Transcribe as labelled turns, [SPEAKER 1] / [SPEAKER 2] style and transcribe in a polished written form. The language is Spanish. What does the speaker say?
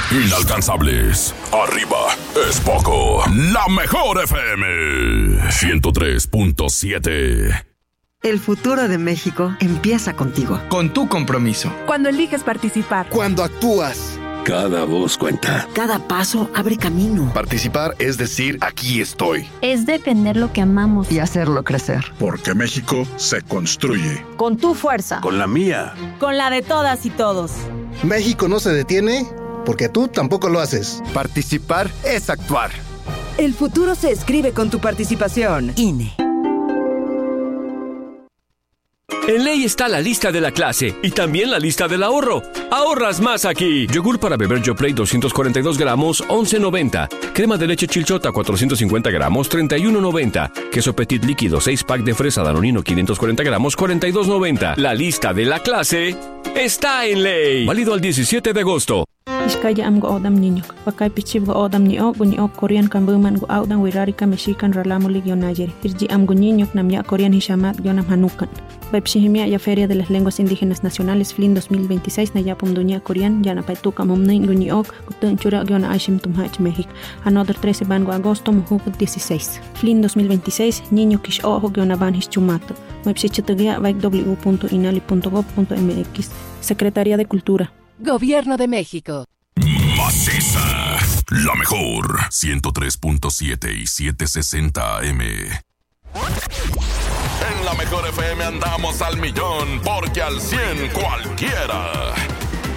[SPEAKER 1] Inalcanzables. Arriba es poco. La mejor FM 103.7.
[SPEAKER 2] El futuro de México empieza contigo.
[SPEAKER 3] Con tu compromiso.
[SPEAKER 4] Cuando eliges participar.
[SPEAKER 5] Cuando actúas.
[SPEAKER 6] Cada voz cuenta.
[SPEAKER 2] Cada paso abre camino.
[SPEAKER 7] Participar es decir, aquí estoy.
[SPEAKER 8] Es defender lo que amamos.
[SPEAKER 2] Y hacerlo crecer.
[SPEAKER 9] Porque México se construye.
[SPEAKER 10] Con tu fuerza.
[SPEAKER 6] Con la mía.
[SPEAKER 11] Con la de todas y todos.
[SPEAKER 5] México no se detiene porque tú tampoco lo haces.
[SPEAKER 7] Participar es actuar.
[SPEAKER 4] El futuro se escribe con tu participación. INE.
[SPEAKER 12] En Ley está la lista de la clase y también la lista del ahorro. ¡Ahorras más aquí! Yogur para beber YoPlate 242 gramos, 11.90. Crema de leche Chilchota 450 gramos, 31.90. Queso Petit líquido 6 pack de fresa Danonino 540 gramos, 42.90. La lista de la clase está en Ley. Válido al 17 de agosto.
[SPEAKER 13] Iskaya am go odam niño. Pakai pichib go odam ni o Korean kambuman go audan wirarika mexican ralamo ligionayer. Irji am go niño nam ya Korean hishamat yonam hanukan. Baipshihimia ya Feria de las Lenguas Indígenas Nacionales FLIN 2026 na yapum dunia Korean yana paituka momnein guniok gutun chura yona ashim tumhach México. Another 13 van go agosto muhuk 16. FLIN 2026 niño kish ojo yona van hischumato. Baipshichatagia vaik w.inali.gov.mx. Secretaría de Cultura.
[SPEAKER 4] Gobierno de México.
[SPEAKER 1] Maciza. La mejor. 103.7 y 760 AM. En la mejor FM andamos al millón porque al 100 cualquiera.